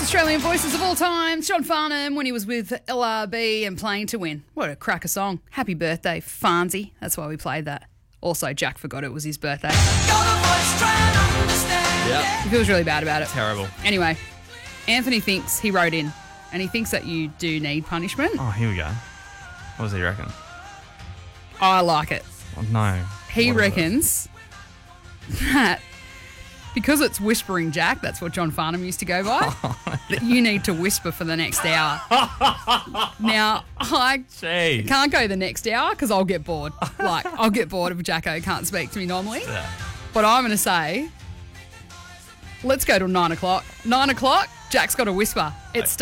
Australian voices of all time. John Farnham when he was with LRB and Playing to Win. What a cracker song. Happy birthday, Farnsey. That's why we played that. Also, Jack forgot it was his birthday. Yep. He feels really bad about it. Terrible. Anyway, Anthony thinks, he wrote in, and he thinks that you do need punishment. Oh, here we go. What does he reckon? I like it. Oh, no. He What is it? reckons that because it's Whispering Jack, that's what John Farnham used to go by, that you need to whisper for the next hour. Now, I Jeez. can't go the next hour because I'll get bored. Like, I'll get bored if Jacko can't speak to me normally. Yeah. But I'm going to say, let's go till 9 o'clock. 9 o'clock, Jack's got to whisper. It's